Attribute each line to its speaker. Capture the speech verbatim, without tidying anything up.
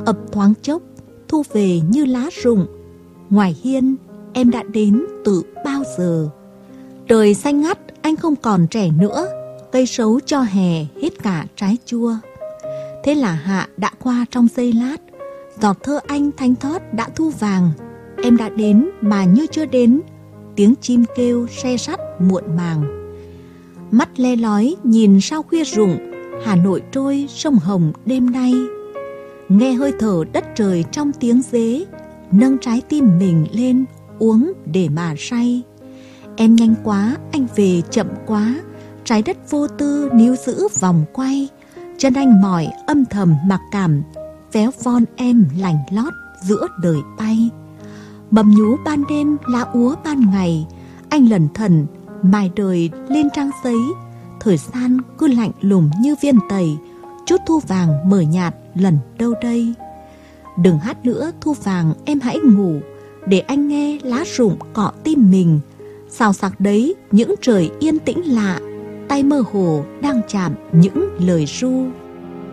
Speaker 1: ập thoáng chốc, thu về như lá rụng. Ngoài hiên, em đã đến từ bao giờ. Trời xanh ngắt, anh không còn trẻ nữa. Cây sấu cho hè hết cả trái chua. Thế là hạ đã qua trong giây lát. Giọt thơ anh thanh thoát đã thu vàng. Em đã đến mà như chưa đến. Tiếng chim kêu se sắt muộn màng. Mắt le lói nhìn sao khuya rụng. Hà Nội trôi sông Hồng đêm nay. Nghe hơi thở đất trời trong tiếng dế. Nâng trái tim mình lên uống để mà say. Em nhanh quá, anh về chậm quá. Trái đất vô tư níu giữ vòng quay. Chân anh mỏi âm thầm mặc cảm. Véo von em lành lót giữa đời bay. Mầm nhú ban đêm lá úa ban ngày. Anh lẩn thẩn mài đời lên trang giấy. Thời gian cứ lạnh lùng như viên tẩy. Chút thu vàng mờ nhạt lần đâu đây. Đừng hát nữa thu vàng, em hãy ngủ. Để anh nghe lá rụng cọ tim mình. Xào xạc đấy những trời yên tĩnh lạ. Tay mơ hồ đang chạm những lời ru.